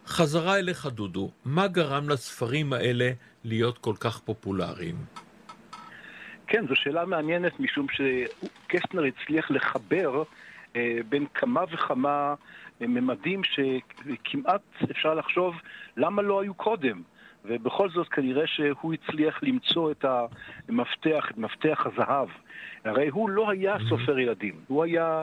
חזרה אליך דודו, מה גרם לספרים האלה להיות כל כך פופולריים? כן, זו שאלה מעניינת, משום שקסטנר הצליח לחבר בין כמה וכמה ממדים שכמעט אפשר לחשוב למה לא היו קודם. ובכל זאת כנראה שהוא הצליח למצוא את המפתח, את מפתח הזהב. הרי הוא לא היה סופר ילדים, הוא היה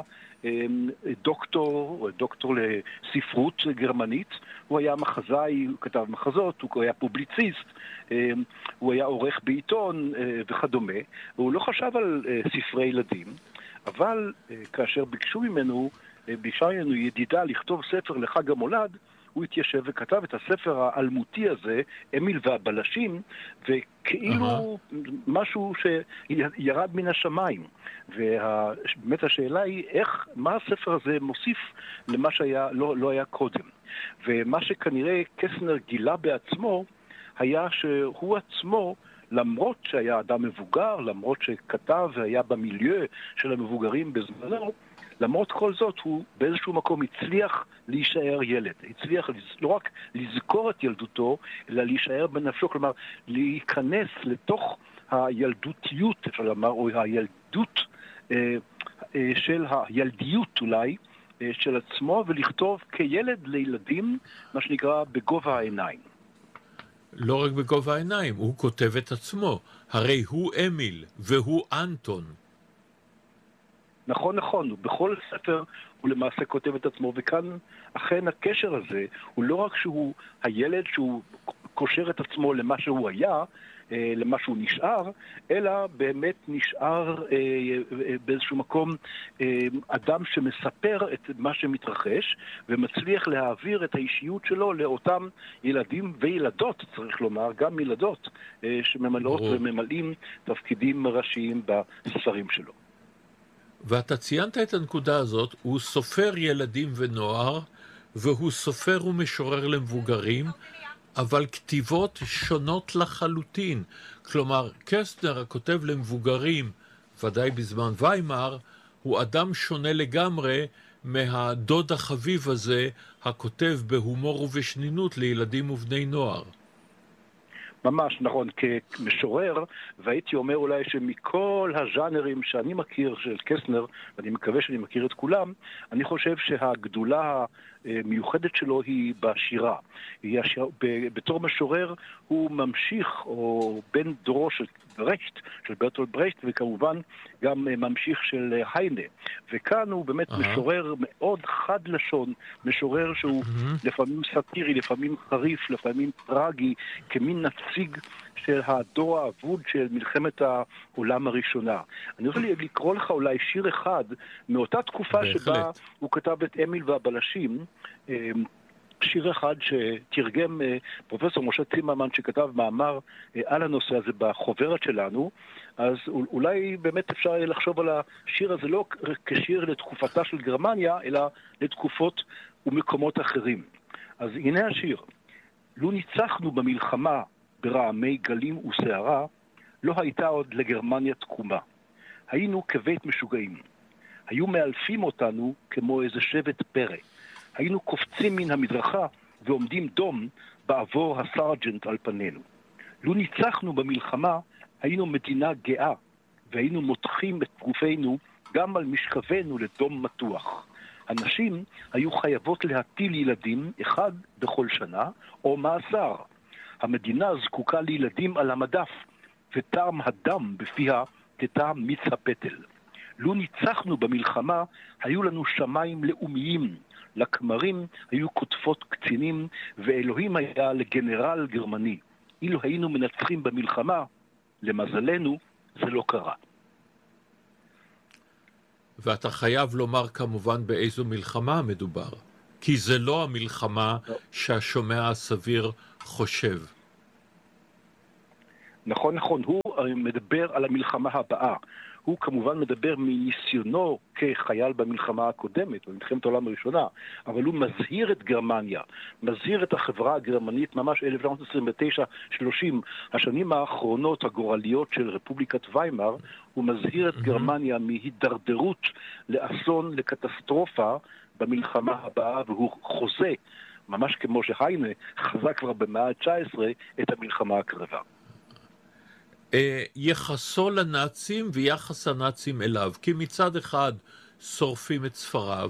דוקטור לספרות גרמנית, הוא היה מחזאי, הוא כתב מחזות, הוא היה פובליציסט, הוא היה עורך בעיתון וכדומה, והוא לא חשב על ספרי ילדים, אבל כאשר ביקשה ממנו ידידה לכתוב ספר לחג המולד, הוא התיישב וכתב את הספר האלמותי הזה, אמיל והבלשים, וכאילו משהו שירד מן השמיים. ובאמת השאלה היא מה הספר הזה מוסיף למה לא היה קודם. ומה שכנראה קסטנר גילה בעצמו, היה שהוא עצמו, למרות שהיה אדם מבוגר, למרות שכתב והיה במיליו של המבוגרים בזמנו, למרות כל זאת, הוא באיזשהו מקום הצליח להישאר ילד. הצליח לא רק לזכור את ילדותו, אלא להישאר בנפשו, כלומר, להיכנס לתוך הילדותיות, אפשר לומר, או הילדות של הילדיות אולי, של עצמו, ולכתוב כילד לילדים, מה שנקרא בגובה העיניים. לא רק בגובה העיניים, הוא כותב את עצמו. הרי הוא אמיל והוא אנטון. נכון, בכל ספר הוא למעשה כותב את עצמו, וכאן אכן הקשר הזה הוא לא רק שהוא הילד שהוא קושר את עצמו למה שהוא היה, למה שהוא נשאר, אלא באמת נשאר באיזשהו מקום אדם שמספר את מה שמתרחש, ומצליח להעביר את האישיות שלו לאותם ילדים וילדות, צריך לומר, גם ילדות שממלאות וממלאים תפקידים ראשיים בספרים שלו. ואתה ציינת את הנקודה הזאת, הוא סופר ילדים ונוער, והוא סופר ומשורר למבוגרים, אבל כתיבות שונות לחלוטין. כלומר, קסטנר הכותב למבוגרים, ודאי בזמן ויימאר, הוא אדם שונה לגמרי מהדוד החביב הזה, הכותב בהומור ובשנינות לילדים ובני נוער. ממש נכון, כמשורר, והייתי אומר אולי שמכל הז'אנרים שאני מכיר של קסטנר, ואני מקווה שאני מכיר את כולם, אני חושב שהגדולה המיוחדת שלו היא בשירה. בתור משורר הוא ממשיך, או בן דורו של ברכט, של ברטולד ברכט, וכמובן גם ממשיך של היינה. וכאן הוא באמת משורר מאוד חד לשון, משורר שהוא לפעמים סאטירי, לפעמים חריף, לפעמים טרגי, כמין נציג של הדור האבוד של מלחמת העולם הראשונה. אני רוצה לקרוא לך אולי שיר אחד מאותה תקופה שבה הוא כתב את אמיל והבלשים, שיר אחד שתרגם פרופסור משה צימרמן שכתב מאמר על הנושא הזה בחוברת שלנו, אז אולי באמת אפשר לחשוב על השיר הזה לא כשיר לתקופתה של גרמניה, אלא לתקופות ומקומות אחרים. אז הנה השיר. לו ניצחנו במלחמה ברעמי גלים וסערה, לא הייתה עוד לגרמניה תקומה. היינו כבית משוגעים. היו מאלפים אותנו כמו איזה שבט פרא. היינו קופצים מן המדרכה ועומדים דום בעבור הסרג'נט על פנינו. לו ניצחנו במלחמה, היינו מדינה גאה, והיינו מותחים את גופנו גם על משכבנו לדום מתוח. הנשים היו חייבות להטיל ילדים אחד בכל שנה, או מאסר. המדינה זקוקה לילדים על המדף, וטעם הדם בפיה כטעם מיץ הפטל. לו ניצחנו במלחמה, היו לנו שמיים לאומיים, לכמרים היו כותפות קצינים, ואלוהים היה לגנרל גרמני. אילו היינו מנצחים במלחמה, למזלנו זה לא קרה. ואתה חייב לומר כמובן באיזו מלחמה מדובר, כי זה לא המלחמה שהשומע הסביר חושב. נכון, הוא מדבר על המלחמה הבאה. הוא כמובן מדבר מניסיונו כחייל במלחמה הקודמת, במלחמת העולם הראשונה, אבל הוא מזהיר את גרמניה, מזהיר את החברה הגרמנית, ממש 1929-30, השנים האחרונות הגורליות של רפובליקת ויימאר, הוא מזהיר את גרמניה מהידרדרות לאסון, לקטסטרופה במלחמה הבאה, והוא ממש כמו שהיינה חזה כבר במאה ה-19 את המלחמה הקרבה. יחסו לנאצים ויחס הנאצים אליו, כי מצד אחד שורפים את ספריו,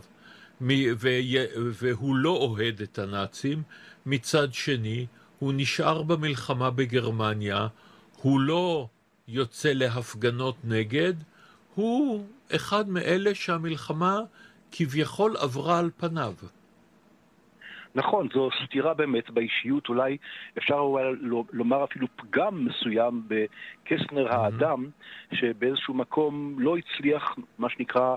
והוא לא אוהד את הנאצים, מצד שני הוא נשאר במלחמה בגרמניה, הוא לא יוצא להפגנות נגד, הוא אחד מאלה שהמלחמה כביכול עברה על פניו. נכון, זו סתירה באמת באישיות, אולי אפשר לומר אפילו פגם מסוים בקסנר האדם, שבאיזשהו מקום לא הצליח, מה שנקרא,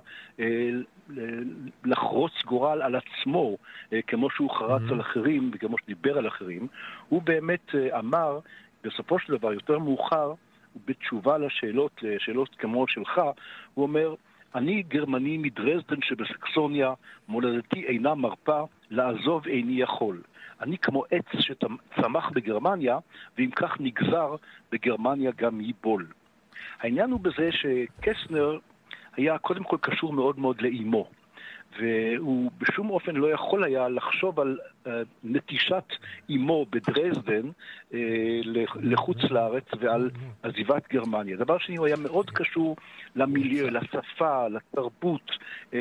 לחרוץ גורל על עצמו, כמו שהוא חרץ על אחרים וכמו שדיבר על אחרים. הוא באמת אמר, בסופו של דבר, יותר מאוחר, בתשובה לשאלות כמו שלך, הוא אומר, אני גרמני מדרזדן שבסקסוניה, מולדתי אינה מרפה, לעזוב איני יכול. אני כמו עץ שצמח בגרמניה, ואם כך נגזר, בגרמניה גם ייבול. העניין הוא בזה שקסנר היה קודם כל קשור מאוד מאוד לאימו, והוא בשום אופן לא יכול היה לחשוב על נטישת אימו בדרזדן לחוץ לארץ ועל עזיבת גרמניה. דבר שני, הוא היה מאוד קשור למיליו, לשפה, לתרבות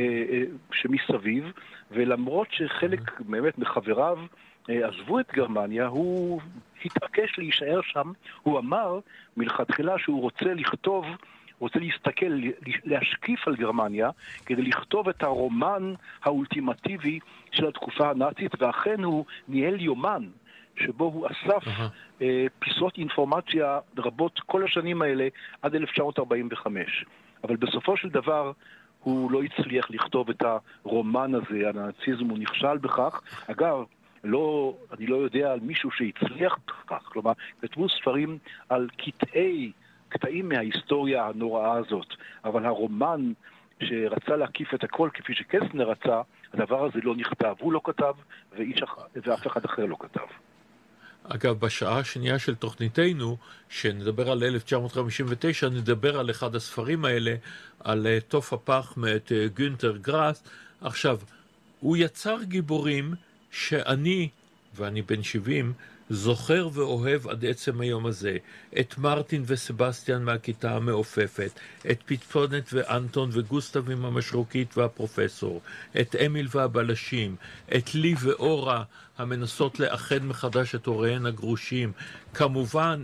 שמסביב, ולמרות שחלק באמת מחבריו עזבו את גרמניה, הוא התעקש להישאר שם. הוא אמר מלכתחילה שהוא רוצה לכתוב, רוצה להסתכל, להשקיף על גרמניה, כדי לכתוב את הרומן האולטימטיבי של התקופה הנאצית, ואכן הוא ניהל יומן, שבו הוא אסף פיסות אינפורמציה רבות כל השנים האלה, עד 1945. אבל בסופו של דבר, הוא לא הצליח לכתוב את הרומן הזה, הנאציזם, הוא נכשל בכך. אגב, אני לא יודע על מישהו שהצליח בכך, כלומר, כתבו ספרים על קטעים מההיסטוריה הנוראה הזאת, אבל הרומן שרצה להקיף את הכל כפי שקסנר רצה, הדבר הזה לא נכתב. הוא לא כתב, ואף אחד אחר לא כתב. אגב, בשעה השנייה של תוכניתנו, שנדבר על 1959, נדבר על אחד הספרים האלה, על תוף הפח מאת גונטר גראס. עכשיו, הוא יצר גיבורים שאני, ואני בן 70, זוכר ואוהב עד עצם היום הזה. את מרטין וסבסטיאן מהכיתה המעופפת, את פיטפונת ואנטון וגוסטב עם המשרוקית והפרופסור, את אמיל והבלשים, את לי ואורה המנסות לאחד מחדש את הוריהן הגרושים, כמובן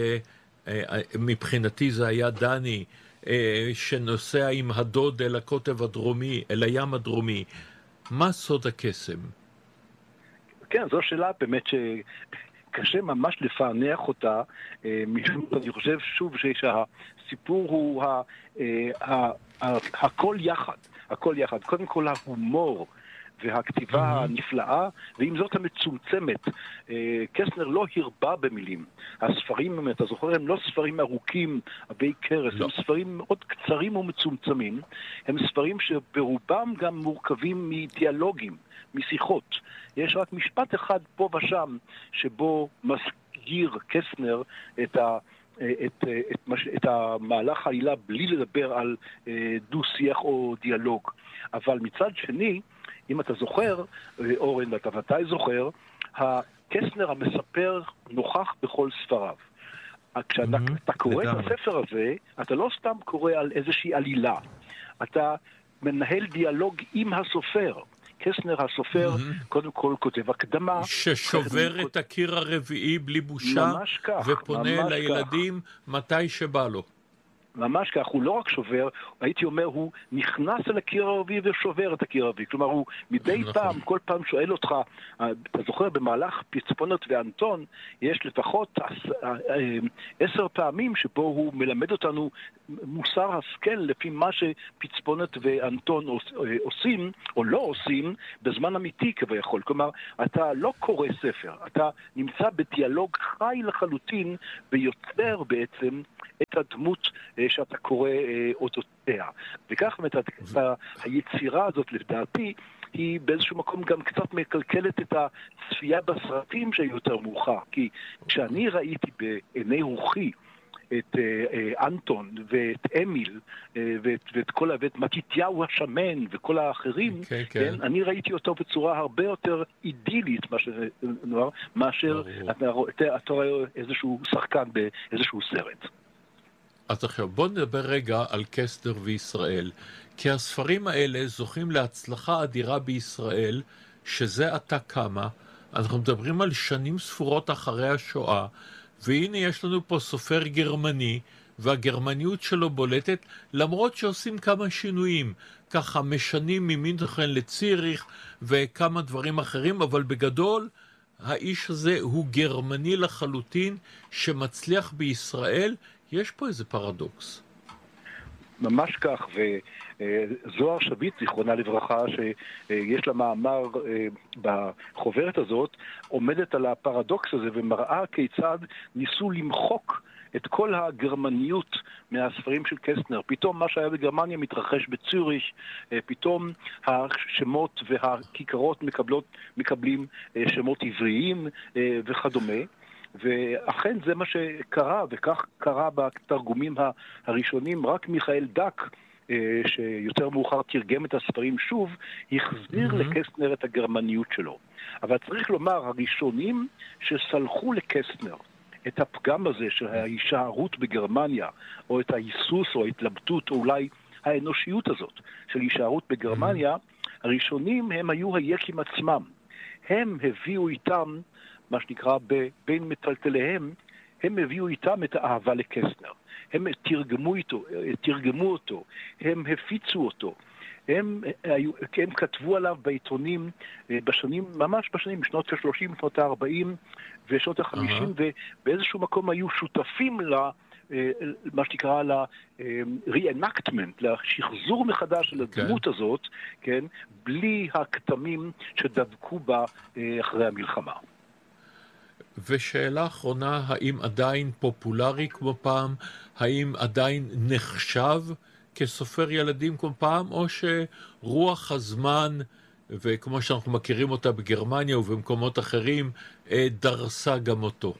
מבחינתי זה היה דני, שנוסע עם הדוד אל הקוטב הדרומי, אל הים הדרומי. מה סוד הקסם? כן, זו שאלה באמת שקשה ממש לפענח אותה, משום אני חושב שוב שהסיפור הוא הכל יחד, הכל יחד. קודם כל ההומור והכתיבה הנפלאה, ועם זאת המצומצמת. קסנר לא הרבה במילים. הספרים, אם אתה זוכר, הם לא ספרים ארוכים, עבי קרס, הם ספרים מאוד קצרים ומצומצמים. הם ספרים שברובם גם מורכבים מדיאלוגים, משיחות. יש רק משפט אחד פה ושם, שבו מסגיר קסנר את המהלך העלילה בלי לדבר על דו-שיח או דיאלוג. אבל מצד שני, אם אתה זוכר, אורן, ואתה ודאי זוכר, הקסנר המספר נוכח בכל ספריו. כשאתה קורא את הספר הזה, אתה לא סתם קורא על איזושהי עלילה. אתה מנהל דיאלוג עם הסופר. קסנר הסופר קודם כל כותב הקדמה. ששובר את הקיר הרביעי בלי בושה, ופונה לילדים מתי שבא לו. ממש כך, הוא לא רק שובר, הייתי אומר, הוא נכנס אל הקיר הרביעי ושובר את הקיר הרביעי. כלומר, הוא מדי פעם, כל פעם שואל אותך, אתה זוכר, במהלך פיצפונת ואנטון, יש לפחות 10 פעמים שבו הוא מלמד אותנו מוסר השכל לפי מה שפיצפונת ואנטון עושים, או לא עושים, בזמן אמיתי כביכול. כלומר, אתה לא קורא ספר, אתה נמצא בדיאלוג חי לחלוטין, ויוצר בעצם את הדמות שאתה קורא אודותיה. וכך באמת היצירה הזאת, לדעתי, היא באיזשהו מקום גם קצת מקלקלת את הצפייה בסרטים שהיו יותר מאוחר. כי כשאני ראיתי בעיני רוחי את אנטון ואת אמיל ואת מתיתיהו השמן וכל האחרים, כן, אני ראיתי אותו בצורה הרבה יותר אידילית מאשר אתה רואה איזשהו שחקן באיזשהו סרט. אז עכשיו בוא נדבר רגע על קסטנר וישראל, כי הספרים האלה זוכים להצלחה אדירה בישראל, שזה עתה קמה. אנחנו מדברים על שנים ספורות אחרי השואה, והנה יש לנו פה סופר גרמני, והגרמניות שלו בולטת, למרות שעושים כמה שינויים, ככה משנים ממינכן לציריך וכמה דברים אחרים, אבל בגדול האיש הזה הוא גרמני לחלוטין שמצליח בישראל. יש פה איזה פרדוקס. ממש כך, וזוהר שביט, זיכרונה לברכה, שיש לה מאמר בחוברת הזאת, עומדת על הפרדוקס הזה ומראה כיצד ניסו למחוק את כל הגרמניות מהספרים של קסטנר. פתאום מה שהיה בגרמניה מתרחש בציריך, פתאום השמות והכיכרות מקבלים שמות עבריים וכדומה. ואכן זה מה שקרה, וכך קרה בתרגומים הראשונים. רק מיכאל דק, שיותר מאוחר תרגם את הספרים שוב, החזיר לקסטנר את הגרמניות שלו. אבל צריך לומר, הראשונים שסלחו לקסטנר את הפגם הזה של ההישארות בגרמניה, או את ההיסוס או ההתלבטות, או אולי האנושיות הזאת של הישארות בגרמניה, הראשונים הם היו היקים עצמם. הם הביאו איתם, מה שנקרא בין מטלטליהם, הם הביאו איתם את האהבה לקסטנר. הם תרגמו אותו, הם הפיצו אותו. הם כתבו עליו בעיתונים ממש בשנים, שנות ה-30, שנות ה-40 ושנות ה-50, ובאיזשהו מקום היו שותפים מה שנקרא ל-reenactment, לשחזור מחדש של הדמות הזאת, כן, בלי הכתמים שדבקו בה אחרי המלחמה. ושאלה אחרונה, האם עדיין פופולרי כמו פעם? האם עדיין נחשב כסופר ילדים כמו פעם? או שרוח הזמן, וכמו שאנחנו מכירים אותה בגרמניה ובמקומות אחרים, דרסה גם אותו?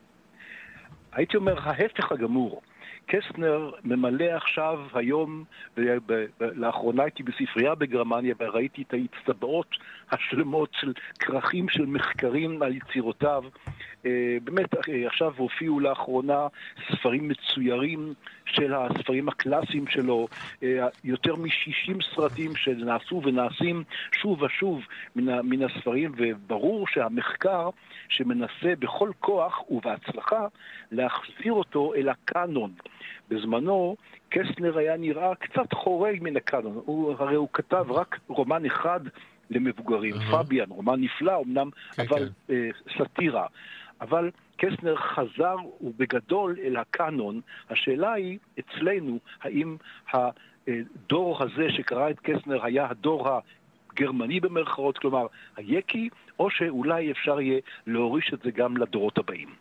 הייתי אומר, ההפך הגמור. קסטנר ממלא עכשיו, היום, לאחרונה הייתי בספרייה בגרמניה וראיתי את ההצטבעות השלמות של כרכים של מחקרים על יצירותיו. באמת, עכשיו הופיעו לאחרונה ספרים מצוירים של הספרים הקלאסיים שלו, יותר מ-60 סרטים שנעשו ונעשים שוב ושוב מן הספרים, וברור שהמחקר שמנסה בכל כוח ובהצלחה להחזיר אותו אל הקאנון. בזמנו קסטנר היה נראה קצת חורג מן הקאנון, הרי הוא כתב רק רומן אחד למבוגרים, פביאן, רומן נפלא אמנם, אבל סאטירה. אבל קסטנר חזר ובגדול אל הקאנון. השאלה היא אצלנו, האם הדור הזה שקרא את קסטנר היה הדור הגרמני במרכאות, כלומר היקי, או שאולי אפשר יהיה להוריש את זה גם לדורות הבאים?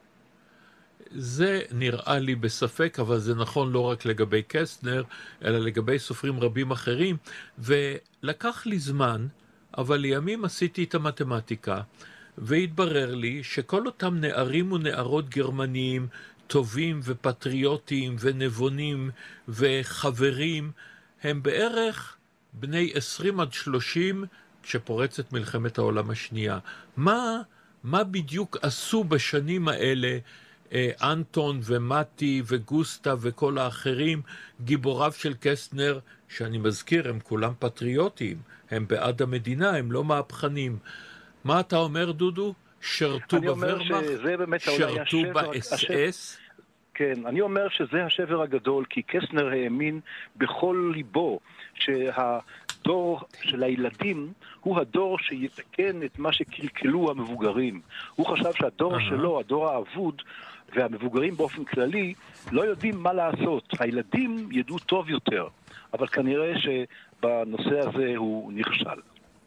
זה נראה לי בספק, אבל זה נכון לא רק לגבי קסטנר, אלא לגבי סופרים רבים אחרים, ולקח לי זמן, אבל לימים עשיתי את המתמטיקה, והתברר לי שכל אותם נערים ונערות גרמניים, טובים ופטריוטים ונבונים וחברים, הם בערך בני 20 עד 30 כשפורצת מלחמת העולם השנייה. מה בדיוק עשו בשנים האלה אנטון ומתי וגוסטה וכל האחרים, גיבוריו של קסטנר, שאני מזכיר, הם כולם פטריוטים, הם בעד המדינה, הם לא מהפכנים. מה אתה אומר, דודו? שרתו בוורמאכט? שרתו ב-SS? כן, אני אומר שזה השבר הגדול, כי קסטנר האמין בכל ליבו שהדור של הילדים הוא הדור שיתקן את מה שקלקלו המבוגרים. הוא חשב שהדור שלו, הדור האבוד, והמבוגרים באופן כללי לא יודעים מה לעשות. הילדים ידעו טוב יותר, אבל כנראה שבנושא הזה הוא נכשל.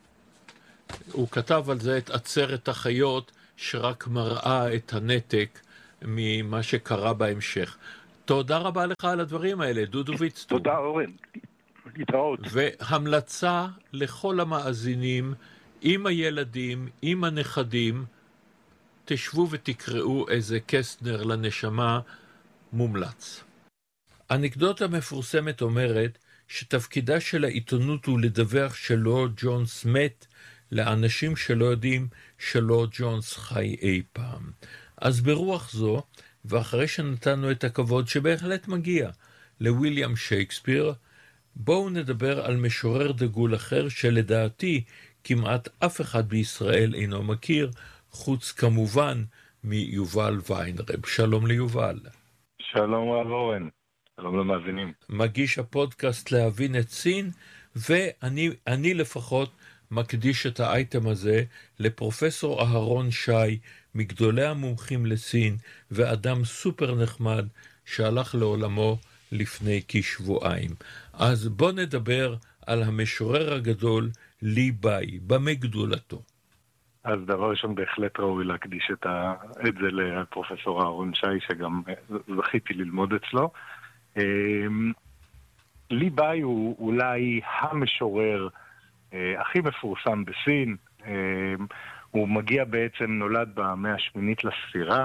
הוא כתב על זה את עצרת החיות, שרק מראה את הנתק ממה שקרה בהמשך. תודה רבה לך על הדברים האלה, דודו ויצטור. תודה אורן, להתראות. והמלצה לכל המאזינים, עם הילדים, עם הנכדים, תשבו ותקראו איזה קסטנר לנשמה, מומלץ. אנקדוטה מפורסמת אומרת שתפקידה של העיתונות הוא לדווח שלורד ג'ונס מת לאנשים שלא יודעים שלורד ג'ונס חי אי פעם. אז ברוח זו, ואחרי שנתנו את הכבוד שבהחלט מגיע לוויליאם שייקספיר, בואו נדבר על משורר דגול אחר שלדעתי כמעט אף אחד בישראל אינו מכיר, חוץ כמובן מיובל ויינרב. שלום ליובל. שלום רב אורן, שלום למאזינים. מגיש הפודקאסט להבין את סין, ואני לפחות מקדיש את האייטם הזה לפרופסור אהרון שי, מגדולי המומחים לסין, ואדם סופר נחמד שהלך לעולמו לפני כשבועיים. אז בוא נדבר על המשורר הגדול לי ביי, במה גדולתו. אז דבר ראשון בהחלט ראוי להקדיש את זה לפרופסור אהרון שי, שגם זכיתי ללמוד אצלו. לי ביי הוא אולי המשורר הכי מפורסם בסין. הוא מגיע בעצם, נולד במאה השמינית לספירה.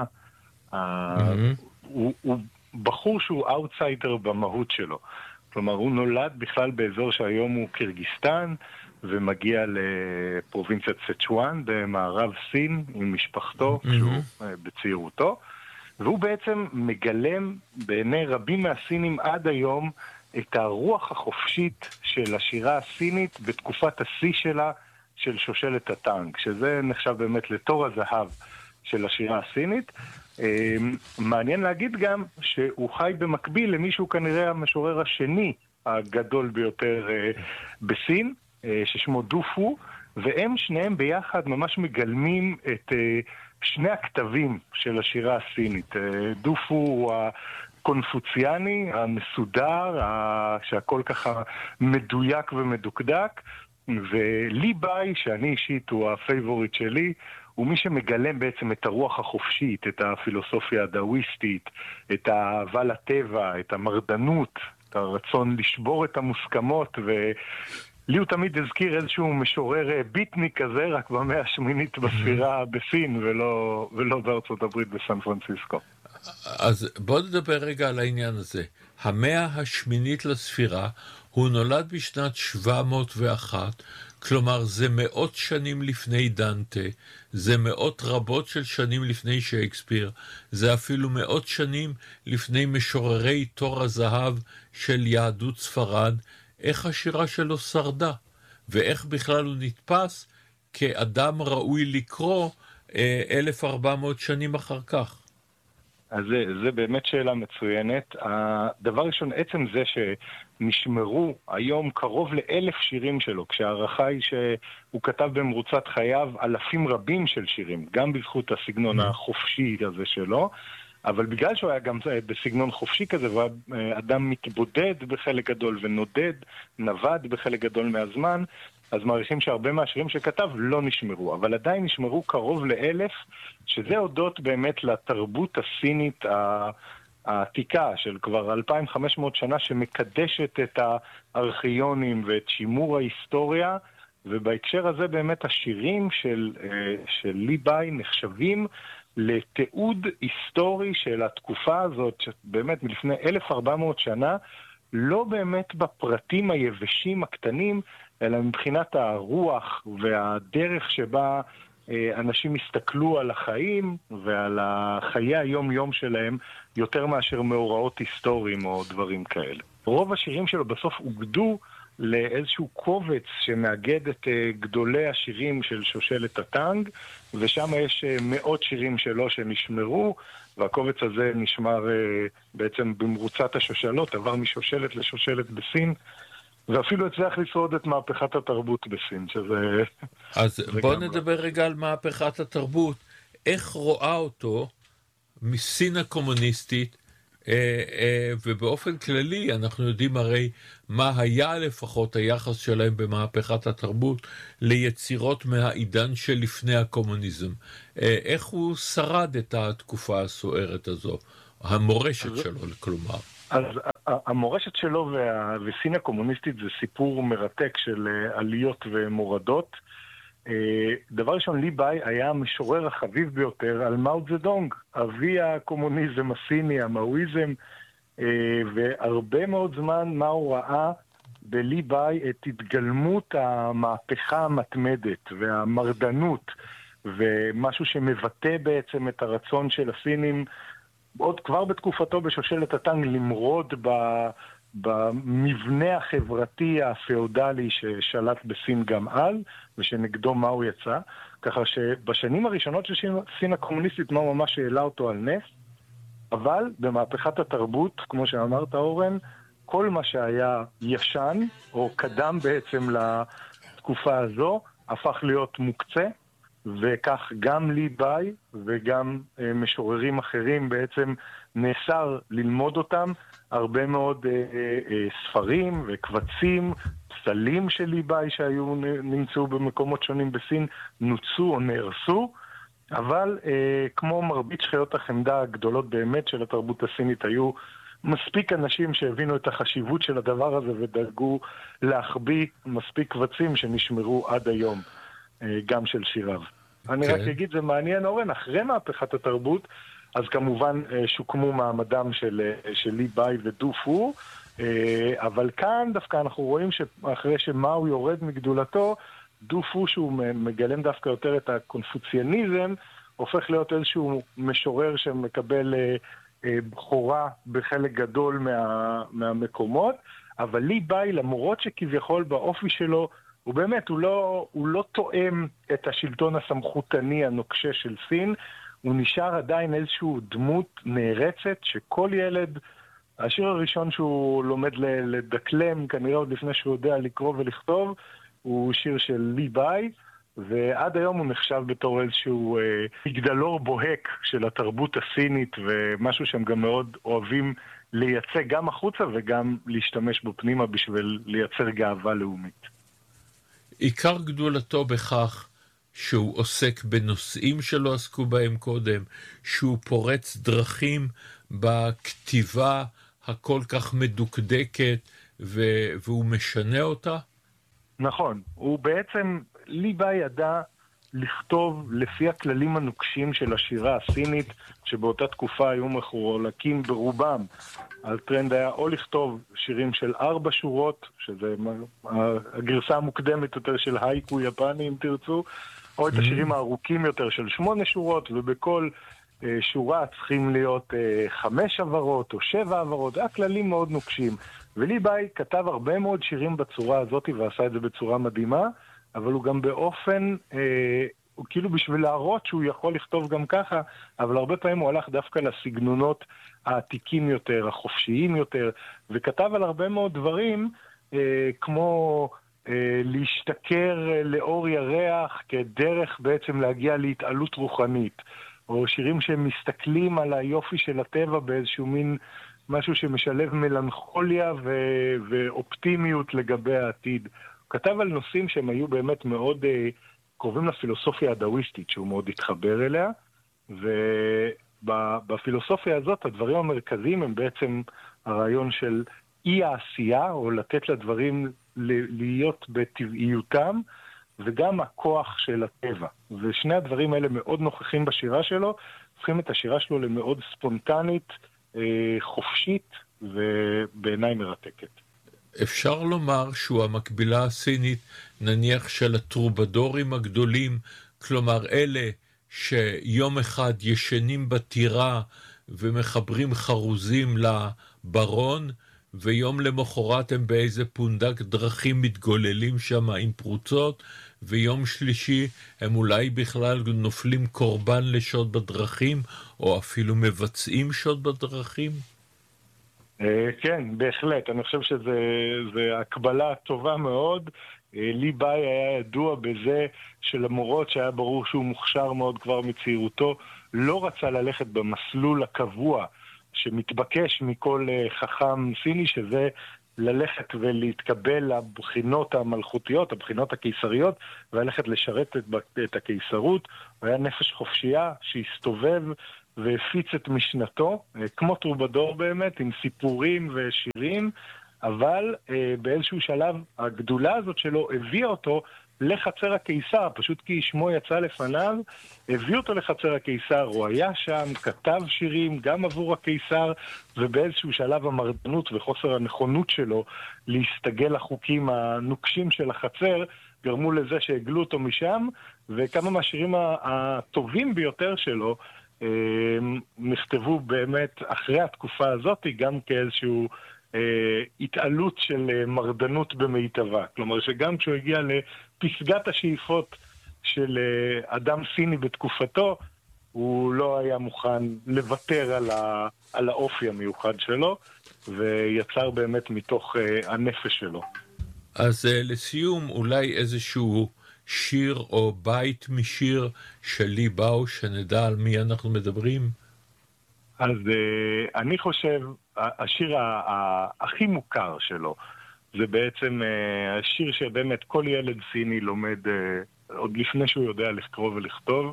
הוא בחור שהוא אאוטסיידר במהות שלו. כלומר, הוא נולד בכלל באזור שהיום הוא קירגיסטן, ומגיע לפרובינציית סצ'ואן במערב סין עם משפחתו, כשהוא בצעירותו. והוא בעצם מגלם בעיני רבים מהסינים עד היום את הרוח החופשית של השירה הסינית בתקופת השיא שלה, של שושלת הטאנג, שזה נחשב באמת לתור הזהב של השירה הסינית. מעניין להגיד גם שהוא חי במקביל למישהו כנראה המשורר השני הגדול ביותר בסין, ששמו דופו, והם שניהם ביחד ממש מגלמים את שני הכתבים של השירה הסינית. דופו הוא הקונפוציאני, המסודר, שהכל ככה מדויק ומדוקדק, ולי ביי, שאני אישית הוא הפייבוריט שלי, הוא מי שמגלם בעצם את הרוח החופשית, את הפילוסופיה הדאוויסטית, את האהבה לטבע, את המרדנות, את הרצון לשבור את המוסכמות, לי הוא תמיד הזכיר איזשהו משורר ביטני כזה, רק במאה השמינית בספירה בסין, ולא בארצות הברית בסן פרנסיסקו. אז בוא נדבר רגע על העניין הזה. המאה השמינית לספירה, הוא נולד בשנת 701, כלומר זה מאות שנים לפני דנטה, זה מאות רבות של שנים לפני שייקספיר, זה אפילו מאות שנים לפני משוררי תור הזהב של יהדות ספרד. איך השירה שלו שרדה, ואיך בכלל הוא נתפס כאדם ראוי לקרוא 1400 שנים אחר כך. אז זה באמת שאלה מצוינת. הדבר ראשון, עצם זה שנשמרו היום קרוב ל1,000 שירים שלו, כשהערכה היא שהוא כתב במרוצת חייו אלפים רבים של שירים, גם בזכות הסגנון החופשי הזה שלו, אבל בגלל שהוא היה גם בסגנון חופשי כזה, והוא אדם מתבודד בחלק גדול נבד בחלק גדול מהזמן, אז מעריכים שהרבה מהשירים שכתב לא נשמרו, אבל עדיין נשמרו קרוב ל1,000, שזה הודות באמת לתרבות הסינית העתיקה של כבר 2500 שנה, שמקדשת את הארכיונים ואת שימור ההיסטוריה, ובהקשר הזה באמת השירים של לי ביי נחשבים לתיעוד היסטורי של התקופה הזאת, שבאמת מלפני 1400 שנה, לא באמת בפרטים היבשים הקטנים, אלא מבחינת הרוח והדרך שבה אנשים הסתכלו על החיים ועל חיי היום-יום שלהם, יותר מאשר מאורעות היסטוריים או דברים כאלה. רוב השירים שלו בסוף הוגדו לאיזשהו קובץ שמאגד את גדולי השירים של שושלת הטאנג, ושם יש מאות שירים שלו שנשמרו, והקובץ הזה נשמר בעצם במרוצת השושלות, עבר משושלת לשושלת בסין, ואפילו הצליח לשרוד את מהפכת התרבות בסין, שזה... אז בוא נדבר רגע על מהפכת התרבות. איך רואה אותו מסין הקומוניסטית, ובאופן כללי אנחנו יודעים הרי מה היה לפחות היחס שלהם במהפכת התרבות ליצירות מהעידן שלפני הקומוניזם. איך הוא שרד את התקופה הסוערת הזו, המורשת שלו כלומר? אז המורשת שלו וסין הקומוניסטית זה סיפור מרתק של עליות ומורדות. דבר ראשון, לי ביי היה המשורר החביב ביותר על מאו צדונג, אבי הקומוניזם הסיני, המאואיזם, והרבה מאוד זמן מאו ראה בלי ביי את התגלמות המהפכה המתמדת והמרדנות, ומשהו שמבטא בעצם את הרצון של הסינים, עוד כבר בתקופתו בשושלת הטנג, למרוד במבנה החברתי הפאודלי ששלט בסין גם אז, ושנגדו מאו יצא, ככה שבשנים הראשונות של סין הקומוניסטית מאו ממש העלה אותו על נס, אבל במהפכת התרבות, כמו שאמרת אורן, כל מה שהיה ישן, או קדם בעצם לתקופה הזו, הפך להיות מוקצה, וכך גם לי ביי וגם משוררים אחרים בעצם נאסר ללמוד אותם. הרבה מאוד ספרים וקבצים, פסלים של לי ביי שהיו נמצאו במקומות שונים בסין, נוצו או נהרסו, אבל כמו מרבית שחיות החמדה הגדולות באמת של התרבות הסינית, היו מספיק אנשים שהבינו את החשיבות של הדבר הזה ודאגו להחביא מספיק קבצים שנשמרו עד היום, גם של שיריו. אני רק אגיד, זה מעניין אורן, אחרי מהפכת התרבות, אז כמובן שוקמו מעמדם של לי ביי ודו פו, אבל כאן דווקא אנחנו רואים שאחרי שמאו יורד מגדולתו, דו פו שהוא מגלם דווקא יותר את הקונפוציאניזם, הופך להיות איזשהו משורר שמקבל בחורה בחלק גדול מהמקומות, אבל לי ביי, למרות שכביכול באופי שלו, הוא באמת, הוא לא תואם את השלטון הסמכותני הנוקשה של סין, הוא נשאר עדיין איזשהו דמות נערצת שכל ילד, השיר הראשון שהוא לומד לדקלם, כנראה עוד לפני שהוא יודע לקרוא ולכתוב, הוא שיר של לי ביי, ועד היום הוא נחשב בתור איזשהו מגדלור בוהק של התרבות הסינית, ומשהו שהם גם מאוד אוהבים לייצא גם החוצה וגם להשתמש בו פנימה בשביל לייצר גאווה לאומית. עיקר גדולתו בכך שהוא עוסק בנושאים שלא עסקו בהם קודם, שהוא פורץ דרכים בכתיבה הכל כך מדוקדקת והוא משנה אותה? נכון, הוא בעצם, לי ביי ידע לכתוב לפי הכללים הנוקשים של השירה הסינית, שבאותה תקופה היו מחולקים ברובם. הטרנד היה או לכתוב שירים של 4 שורות, שזה הגרסה המוקדמת יותר של הייקו יפני אם תרצו, או את השירים הארוכים יותר של 8 שורות, ובכל שורה צריכים להיות 5 עברות או 7 עברות, זה היה כללים מאוד נוקשים. ולי ביי כתב הרבה מאוד שירים בצורה הזאת ועשה את זה בצורה מדהימה, אבל הוא גם באופן, הוא כאילו בשביל להראות שהוא יכול לכתוב גם ככה, אבל הרבה פעמים הוא הלך דווקא לסגנונות העתיקים יותר, החופשיים יותר, וכתב על הרבה מאוד דברים, כמו להשתכר לאור ירח כדרך בעצם להגיע להתעלות רוחנית, או שירים שהם מסתכלים על היופי של הטבע באיזשהו מין משהו שמשלב מלנכוליה ואופטימיות לגבי העתיד. הוא כתב על נושאים שהם היו באמת מאוד קרובים לפילוסופיה הדאוויסטית, שהוא מאוד התחבר אליה, ובפילוסופיה הזאת הדברים המרכזיים הם בעצם הרעיון של אי העשייה, או לתת לדברים להיות בטבעיותם, וגם הכוח של הטבע. ושני הדברים האלה מאוד נוכחים בשירה שלו, הופכים את השירה שלו למאוד ספונטנית, חופשית ובעיניי מרתקת. אפשר לומר שהוא המקבילה הסינית, נניח של הטרובדורים הגדולים, כלומר אלה שיום אחד ישנים בטירה ומחברים חרוזים לברון, ויום למחרת הם באיזה פונדק דרכים מתגוללים שם עם פרוצות, ויום שלישי הם אולי בכלל נופלים קורבן לשוד בדרכים, או אפילו מבצעים שוד בדרכים? כן, בהחלט. אני חושב שזו הקבלה טובה מאוד. לי ביי היה ידוע בזה שלמרות שהיה ברור שהוא מוכשר מאוד כבר מצעירותו, לא רצה ללכת במסלול הקבוע שמתבקש מכל חכם סיני, שזה ללכת ולהתקבל לבחינות המלכותיות, הבחינות הקיסריות, וללכת לשרת את הקיסרות. הוא היה נפש חופשייה שהסתובב והפיץ את משנתו, כמו טרובדור באמת, עם סיפורים ושירים, אבל באיזשהו שלב הגדולה הזאת שלו הביאה אותו לחצר הקיסר, פשוט כי שמו יצא לפניו, הביא אותו לחצר הקיסר, הוא היה שם, כתב שירים גם עבור הקיסר, ובאיזשהו שלב המרדנות וחוסר הנכונות שלו להסתגל לחוקים הנוקשים של החצר, גרמו לזה שהגלו אותו משם, וכמה מהשירים הטובים ביותר שלו נכתבו באמת אחרי התקופה הזאת, גם כאיזשהו התעלות של מרדנות במיטבה. כלומר שגם כשהוא הגיע לפסגת השאיפות של אדם סיני בתקופתו, הוא לא היה מוכן לוותר על האופי המיוחד שלו, ויצר באמת מתוך הנפש שלו. אז לסיום, אולי איזשהו שיר או בית משיר של לי באו, שנדע על מי אנחנו מדברים? אז אני חושב, השיר הכי מוכר שלו, זה בעצם השיר שבאמת כל ילד סיני לומד עוד לפני שהוא יודע לקרוא ולכתוב,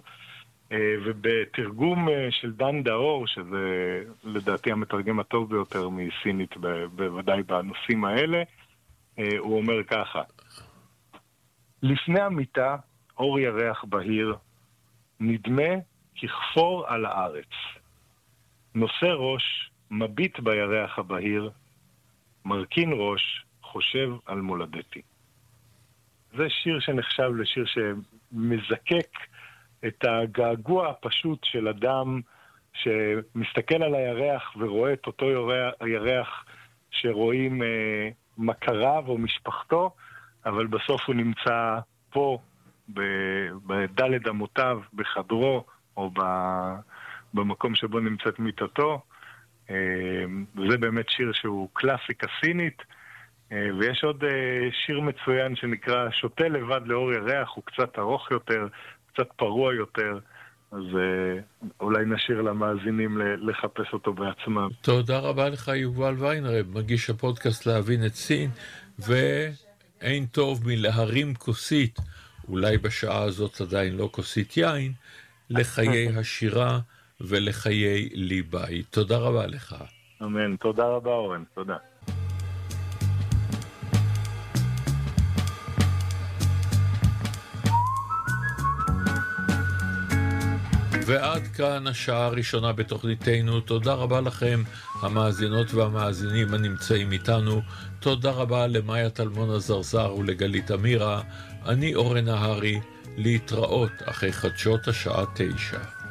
ובתרגום של דן דאור, שזה לדעתי המתרגם הטוב ביותר מסינית, בוודאי בנושאים האלה, הוא אומר ככה: לפני המיטה אור ירח בהיר, נדמה כחפור על הארץ. נושא ראש, מביט בירח הבהיר, מרכין ראש, חושב על מולדתי. זה שיר שנחשב לשיר שמזקק את הגעגוע הפשוט של אדם שמסתכל על הירח ורואה את אותו הירח שרואים מכריו או משפחתו, אבל בסוף הוא נמצא פה בדלת אמותיו, בחדרו או במקום שבו נמצאת מיטתו. וזה באמת שיר שהוא קלאסיקה סינית. ויש עוד שיר מצוין שנקרא שותה לבד לאור ירח, הוא קצת ארוך יותר, קצת פרוע יותר, אז אולי נשאיר למאזינים לחפש אותו בעצמם. תודה רבה לך יובל ויינרב, מגיש הפודקאסט להבין את סין, ואין טוב מלהרים כוסית, אולי בשעה הזאת עדיין לא כוסית יין, לחיי השירה ולחיי לי בית. תודה רבה לך. אמן, תודה רבה אורן, תודה. ועד כאן השעה הראשונה בתוכניתנו. תודה רבה לכם, המאזינות והמאזינים הנמצאים איתנו. תודה רבה למאיה טלמון הזרזר ולגלית אמירה. אני אורן נהרי, להתראות אחרי חדשות השעה 9.